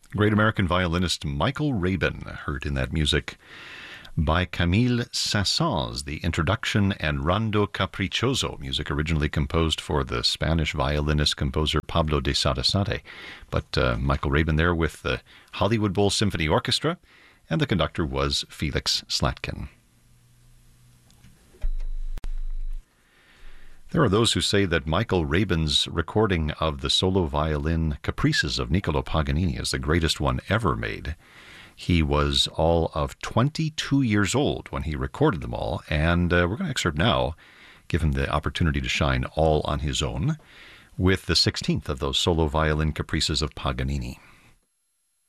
Great American violinist Michael Rabin, heard in that music by Camille Saint-Saëns, the introduction and Rondo Capriccioso, music originally composed for the Spanish violinist-composer Pablo de Sarasate. But Michael Rabin there with the Hollywood Bowl Symphony Orchestra, and the conductor was Felix Slatkin. There are those who say that Michael Rabin's recording of the solo violin caprices of Niccolò Paganini is the greatest one ever made. He was all of 22 years old when he recorded them all, and we're going to excerpt now, give him the opportunity to shine all on his own, with the 16th of those solo violin caprices of Paganini.